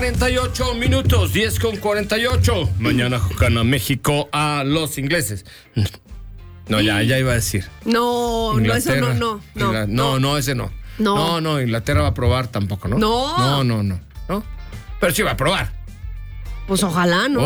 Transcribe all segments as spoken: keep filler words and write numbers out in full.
cuarenta y ocho minutos, diez con cuarenta y ocho. Mañana gana México a los ingleses. No, ya, ya iba a decir. No, no, eso no, no. No, Ingl- no, no, ese no. No. No, no, Inglaterra va a probar tampoco, ¿no? No. No, no, no. ¿No? Pero sí va a probar. Pues ojalá, ¿no?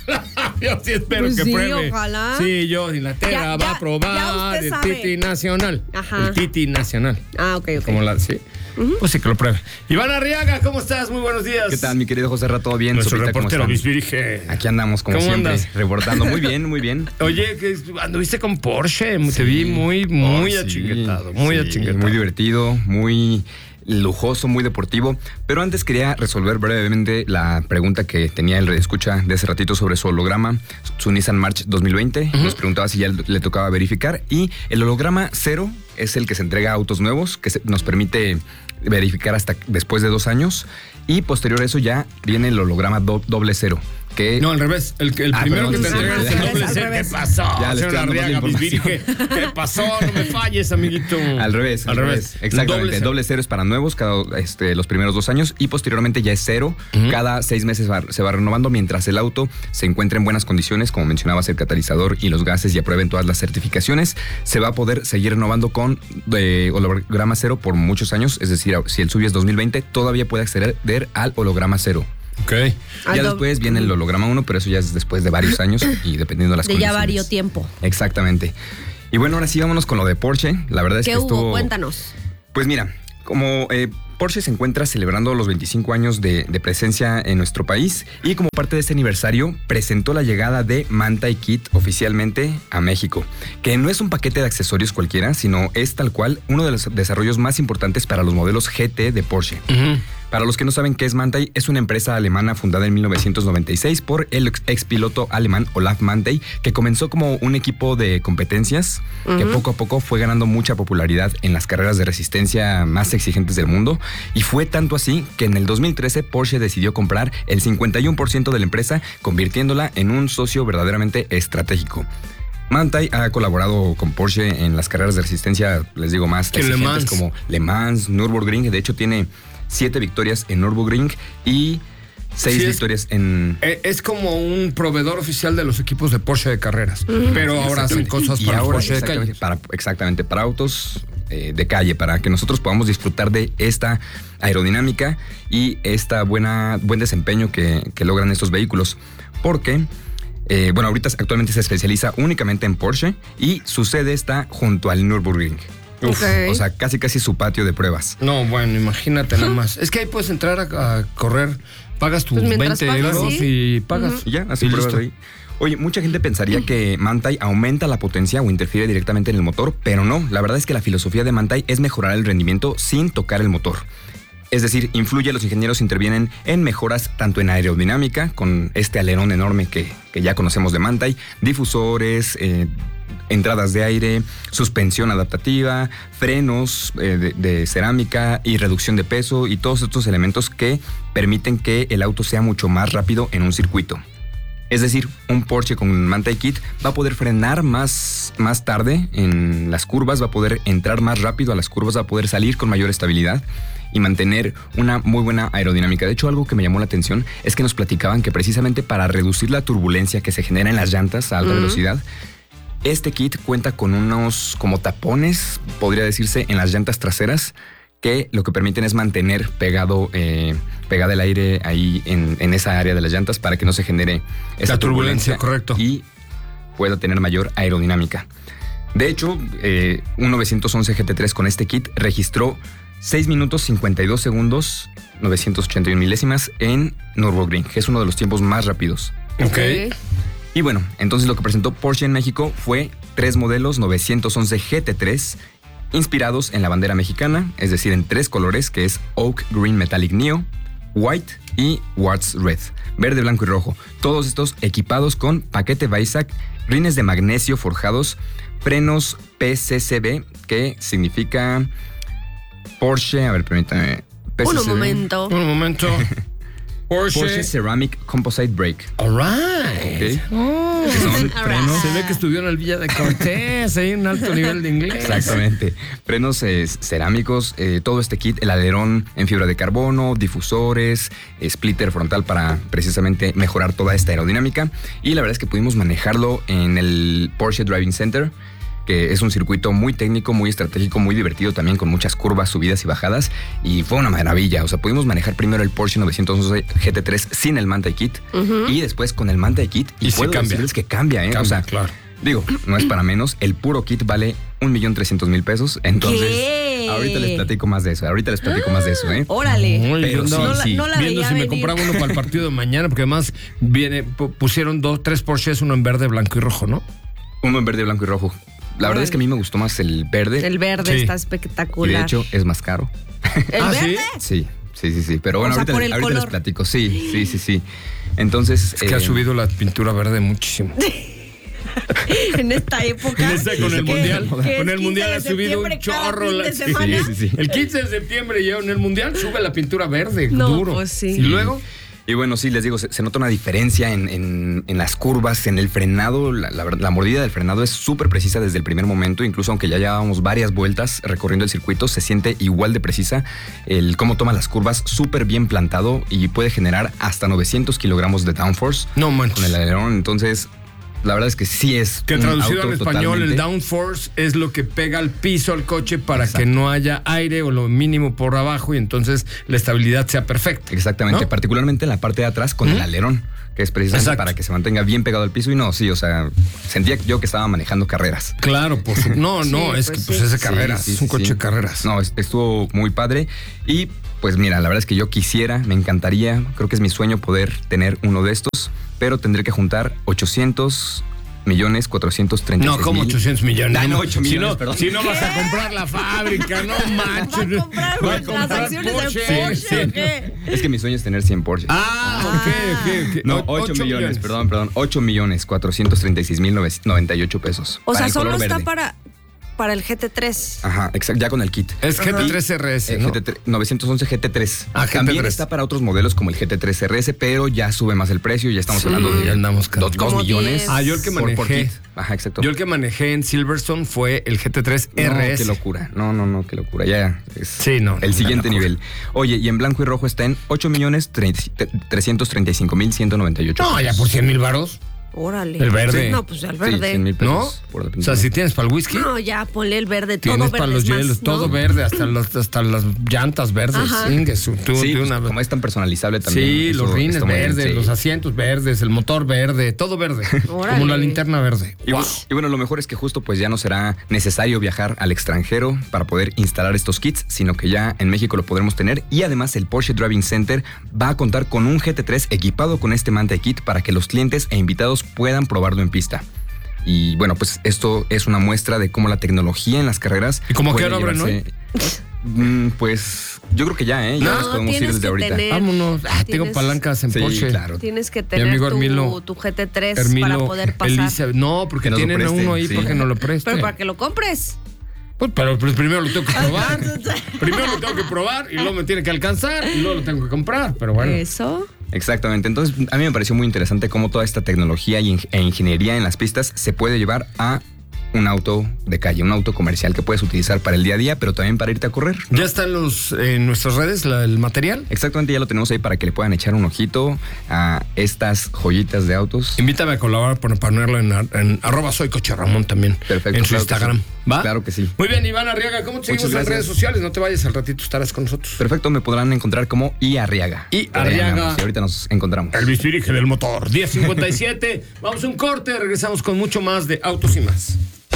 Yo sí espero Pues que sí, pruebe. ojalá. Sí, yo, Inglaterra Ya, va ya, a probar ya usted el sabe. Titi Nacional. Ajá. El Titi Nacional. Ah, ok, ok. Como la, sí. Uh-huh. Pues sí que lo pruebe. Iván Arriaga, ¿cómo estás? Muy buenos días. ¿Qué tal, mi querido José Ra? ¿Todo bien? Nuestro Sopita, ¿cómo reportero están? Bisbirige. Aquí andamos, como ¿Cómo siempre, andas? reportando. Muy bien, muy bien. Oye, que anduviste con Porsche. Te vi muy, muy Oh, sí, achinguetado. Muy sí, achinguetado. Muy divertido, muy lujoso, muy deportivo. Pero antes quería resolver brevemente la pregunta que tenía el redescucha de hace ratito sobre su holograma, su Nissan March dos mil veinte. Uh-huh. Nos preguntaba si ya le tocaba verificar. Y el holograma cero es el que se entrega a autos nuevos, que se, nos permite verificar hasta después de dos años. Y posterior a eso ya viene el holograma do, doble cero. Que... No, al revés. El, el ah, primero perdón, que te sí, entrega sí, es el sí. doble cero. ¿Qué pasó? Ya le Señor estoy dando más Arriaga, información. Bisbirige. ¿Qué pasó? No me falles, amiguito. Al revés, al, al revés. revés. Exactamente. Doble el doble cero es para nuevos, cada este, los primeros dos años, y posteriormente ya es cero. Uh-huh. Cada seis meses va, se va renovando mientras el auto se encuentre en buenas condiciones, como mencionabas, el catalizador y los gases, y aprueben todas las certificaciones. Se va a poder seguir renovando con eh, holograma cero por muchos años. Es decir, si el suyo es dos mil veinte, todavía puede acceder al holograma cero. Ok. Ya después viene el holograma uno, pero eso ya es después de varios años y dependiendo de las de condiciones. De ya varios tiempo. Exactamente. Y bueno, ahora sí vámonos con lo de Porsche. La verdad es ¿Qué que hubo? estuvo... Cuéntanos. Pues mira, como eh, Porsche se encuentra celebrando los veinticinco años de, de presencia en nuestro país, y como parte de este aniversario presentó la llegada de Manthey Kit oficialmente a México, que no es un paquete de accesorios cualquiera, sino es tal cual uno de los desarrollos más importantes para los modelos G T de Porsche. Uh-huh. Para los que no saben qué es Manthey, es una empresa alemana fundada en mil novecientos noventa y seis por el ex, ex piloto alemán Olaf Manthey, que comenzó como un equipo de competencias, uh-huh, que poco a poco fue ganando mucha popularidad en las carreras de resistencia más exigentes del mundo, y fue tanto así que en el dos mil trece Porsche decidió comprar el cincuenta y uno por ciento de la empresa, convirtiéndola en un socio verdaderamente estratégico. Manthey ha colaborado con Porsche en las carreras de resistencia, les digo, más exigentes como Le Mans, Nürburgring. De hecho, tiene siete victorias en Nürburgring y seis sí, victorias es, en... Es como un proveedor oficial de los equipos de Porsche de carreras, uh-huh, pero ahora hacen cosas para ahora, Porsche de calle. Para, exactamente, para autos eh, de calle, para que nosotros podamos disfrutar de esta aerodinámica y esta buena buen desempeño que, que logran estos vehículos. Porque, eh, bueno, ahorita actualmente se especializa únicamente en Porsche y su sede está junto al Nürburgring. Uf, okay. O sea, casi casi su patio de pruebas. No, bueno, imagínate nada más. Es que ahí puedes entrar a, a correr, pagas tus pues veinte euros, ¿sí? Y pagas. Uh-huh. Y ya, así y pruebas ahí. Oye, mucha gente pensaría que Manthey aumenta la potencia o interfiere directamente en el motor, pero no. La verdad es que la filosofía de Manthey es mejorar el rendimiento sin tocar el motor. Es decir, influye, los ingenieros intervienen en mejoras tanto en aerodinámica, con este alerón enorme que, que ya conocemos de Manthey, difusores, eh, entradas de aire, suspensión adaptativa, frenos eh, de, de cerámica y reducción de peso, y todos estos elementos que permiten que el auto sea mucho más rápido en un circuito. Es decir, un Porsche con Manthey Kit va a poder frenar más, más tarde en las curvas, va a poder entrar más rápido a las curvas, va a poder salir con mayor estabilidad y mantener una muy buena aerodinámica. De hecho, algo que me llamó la atención es que nos platicaban que precisamente para reducir la turbulencia que se genera en las llantas a alta uh-huh. velocidad, este kit cuenta con unos como tapones, podría decirse, en las llantas traseras, que lo que permiten es mantener pegado, eh, pegado el aire ahí en, en esa área de las llantas para que no se genere esa la turbulencia, turbulencia correcto, y pueda tener mayor aerodinámica. De hecho, eh, un novecientos once G T tres con este kit registró seis minutos cincuenta y dos segundos, novecientos ochenta y una milésimas en Nürburgring, que es uno de los tiempos más rápidos. Ok. Y bueno, entonces lo que presentó Porsche en México fue tres modelos novecientos once G T tres inspirados en la bandera mexicana, es decir, en tres colores, que es Oak Green Metallic Neo, White y Quartz Red, verde, blanco y rojo. Todos estos equipados con paquete Weissach, rines de magnesio forjados, frenos P C C B, que significa Porsche, a ver, permítame. Un momento. Un momento. Porsche, Porsche Ceramic Composite Brake. All right. Okay. Oh, Son frenos. se ve que estudió en el Villa de Cortés, hay un alto nivel de inglés. Exactamente. Frenos eh, cerámicos, eh, todo este kit, el alerón en fibra de carbono, difusores, splitter frontal para precisamente mejorar toda esta aerodinámica. Y la verdad es que pudimos manejarlo en el Porsche Driving Center, que es un circuito muy técnico, muy estratégico, muy divertido también, con muchas curvas, subidas y bajadas, y fue una maravilla. O sea, pudimos manejar primero el Porsche novecientos once G T tres sin el Mantai Kit, uh-huh. y después con el Mantai Kit, y, y puedo sí decirles que cambia, ¿eh? Cambia, o sea, claro. Digo, no es para menos, el puro kit vale un millón trescientos mil pesos, entonces ¿Qué? ahorita les platico más de eso, ahorita les platico ah, más de eso, ¿eh? Órale. Muy Pero sí, no, sí. no la Viendo si venir. me compraba uno para el partido de mañana, porque además viene, pusieron dos, tres Porsches, uno en verde, blanco y rojo, ¿no? Uno en verde, blanco y rojo. La verdad es que a mí me gustó más el verde. El verde sí. Está espectacular. Y de hecho es más caro. ¿El ¿Ah, verde? Sí, sí, sí, sí. Pero bueno, o sea, ahorita, les, ahorita les platico. Sí, sí, sí, sí. Entonces. Es que eh, ha subido la pintura verde muchísimo. En esta época. En esta, con el que, mundial. Que con el mundial ha subido un chorro. La, sí, sí, sí. El quince de septiembre ya en el mundial sube la pintura verde. No, duro. Pues sí. Y luego. Y bueno, sí, les digo, se, se nota una diferencia en, en, en las curvas, en el frenado. La, la, la mordida del frenado es súper precisa desde el primer momento. Incluso aunque ya llevábamos varias vueltas recorriendo el circuito, se siente igual de precisa. El cómo toma las curvas, súper bien plantado y puede generar hasta novecientos kilogramos de downforce. No manches. Con el alerón, entonces... La verdad es que sí es. Que traducido al español, totalmente... el downforce es lo que pega al piso al coche para Exacto. que no haya aire o lo mínimo por abajo y entonces la estabilidad sea perfecta. Exactamente, ¿no? Particularmente en la parte de atrás con ¿Mm? el alerón, que es precisamente Exacto. para que se mantenga bien pegado al piso. Y no, sí, o sea, sentía yo que estaba manejando carreras. Claro, pues no, no, sí, es pues que pues sí. es de carreras, sí, sí, es un coche sí. de carreras. No, estuvo muy padre y pues mira, la verdad es que yo quisiera, me encantaría, creo que es mi sueño poder tener uno de estos, pero tendré que juntar ochocientos millones cuatrocientos treinta y seis No, ¿cómo mil? ochocientos millones? Ah, no, ocho millones, si no, perdón. Si no vas a comprar la fábrica, no manches. Va a comprar, va a comprar las acciones Porsche. de Porsche. Sí, sí. ¿Qué? Es que mi sueño es tener cien Porsche. Ah, ok, ok, ok. No, ocho millones, perdón, perdón. ocho millones cuatrocientos treinta y seis mil noventa y ocho pesos. O sea, solo está para... Para el G T tres. Ajá, exacto, ya con el kit. Es G T tres R S, ¿no? G T tres, novecientos once G T tres. Ah, G T tres. También está para otros modelos como el G T tres R S, pero ya sube más el precio. Ya estamos sí, hablando de andamos dos, dos millones. diez. Ah, yo el que manejé. Por, por kit. Ajá, exacto. Yo el que manejé en Silverstone fue el G T tres R S. No, qué locura. No, no, no, qué locura. Ya es sí, no, el no, siguiente nivel. Oye, y en blanco y rojo está en ocho millones trescientos treinta y cinco mil ciento noventa y ocho. No, ya por cien mil varos. Órale. El verde. Sí, no, pues el verde. Sí, cien mil pesos ¿No? Por la o sea, si tienes para el whisky. No, ya ponle el verde. Tienes todo para verde los hielos, más, todo ¿no? verde, hasta, los, hasta las llantas verdes. Ingues, tú, sí, tú pues, una... como es tan personalizable también. Sí, los rines verdes, bien, sí. los asientos verdes, el motor verde, todo verde. Como la linterna verde. Y, wow. y bueno, lo mejor es que justo pues ya no será necesario viajar al extranjero para poder instalar estos kits, sino que ya en México lo podremos tener. Y además el Porsche Driving Center va a contar con un G T tres equipado con este Mantai Kit para que los clientes e invitados puedan probarlo en pista. Y bueno, pues esto es una muestra de cómo la tecnología en las carreras. ¿Y cómo que ahora abren hoy? Mm, pues yo creo que ya, ¿eh? Ya no, nos podemos ir desde ahorita. Tener, Vámonos. Ah, tengo palancas en sí, Porsche. Claro. Tienes que tener tu, Hermilo, tu G T tres Hermilo, para poder pasar. Elisa, no, porque tienen preste, uno ahí sí. porque no lo preste. Pero para que lo compres. Pues, pero pues, primero lo tengo que probar. Primero lo tengo que probar y luego me tiene que alcanzar y luego lo tengo que comprar. Pero bueno. Eso. Exactamente. Entonces, a mí me pareció muy interesante cómo toda esta tecnología e ingeniería en las pistas se puede llevar a un auto de calle, un auto comercial que puedes utilizar para el día a día, pero también para irte a correr, ¿no? ¿Ya están los, en nuestras redes la, el material? Exactamente, ya lo tenemos ahí para que le puedan echar un ojito a estas joyitas de autos. Invítame a colaborar para ponerlo en, en arroba soy Coche Ramón también. Perfecto. En su claro Instagram. Que sí. ¿Va? Claro que sí. Muy bien, Iván Arriaga, ¿cómo te seguimos en redes sociales? No te vayas, al ratito estarás con nosotros. Perfecto, me podrán encontrar como I Arriaga. I Arriaga. Y ahorita nos encontramos. El bisbirige del motor, diez cincuenta y siete. Vamos a un corte, regresamos con mucho más de Autos y Más.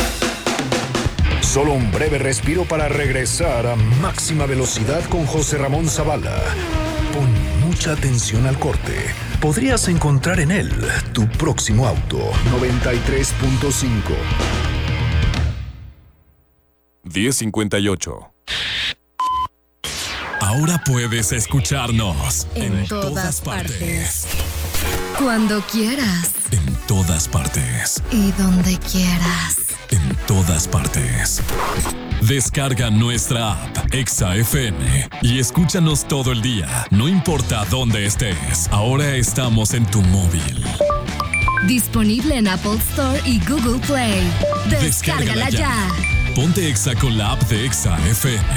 Solo un breve respiro para regresar a máxima velocidad con José Ramón Zavala. Pon mucha atención al corte. Podrías encontrar en él tu próximo auto. noventa y tres punto cinco. diez cincuenta y ocho. Ahora puedes escucharnos en, en todas, todas partes. partes. Cuando quieras. En todas partes. Y donde quieras. en todas partes. Descarga nuestra app Exa F M y escúchanos todo el día, no importa dónde estés. Ahora estamos en tu móvil. Disponible en Apple Store y Google Play. Descárgala ya. Ponte Exa con la app de Exa F M.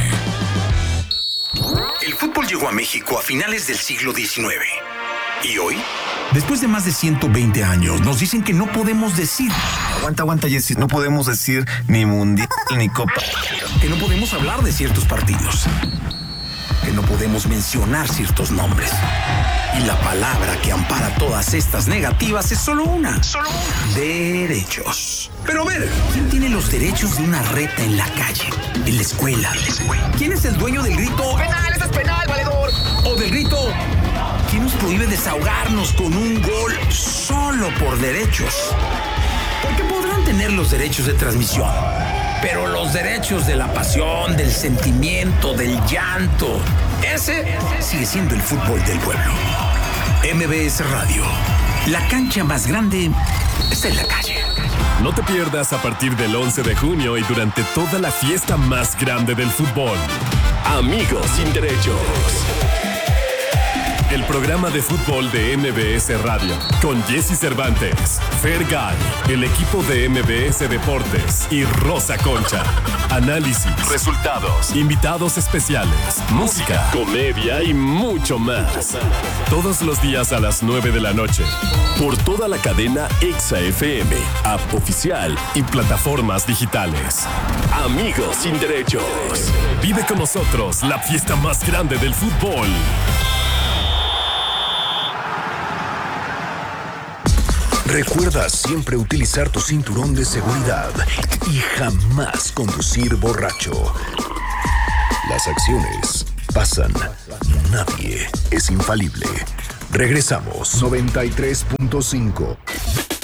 El fútbol llegó a México a finales del siglo diecinueve. ¿Y hoy? Después de más de ciento veinte años, nos dicen que no podemos decir... Aguanta, aguanta, Jessy. No podemos decir ni mundial ni copa. Que no podemos hablar de ciertos partidos. Que no podemos mencionar ciertos nombres. Y la palabra que ampara todas estas negativas es solo una. Solo una. Derechos. Pero a ver, ¿quién tiene los derechos de una reta en la calle? En la escuela. En la escuela. ¿Quién es el dueño del grito? ¡Penal! ¡Eso es penal, valedor! O del grito... ¿Quién nos prohíbe desahogarnos con un gol solo por derechos? Porque podrán tener los derechos de transmisión, pero los derechos de la pasión, del sentimiento, del llanto, ese sigue siendo el fútbol del pueblo. M B S Radio, la cancha más grande está en la calle. No te pierdas a partir del once de junio y durante toda la fiesta más grande del fútbol. Amigos sin derechos. El programa de fútbol de M B S Radio, con Jessy Cervantes, Fergay, el equipo de M B S Deportes y Rosa Concha. Análisis, resultados, invitados especiales, música, comedia y mucho más. Todos los días a las nueve de la noche. Por toda la cadena Exa F M, app oficial y plataformas digitales. Amigos sin derechos. Vive con nosotros la fiesta más grande del fútbol. Recuerda siempre utilizar tu cinturón de seguridad y jamás conducir borracho. Las acciones pasan, nadie es infalible. Regresamos. noventa y tres punto cinco